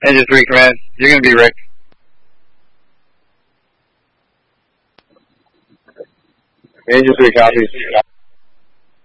Engine 3 command, you're going to be wrecked. Engine 3 copies.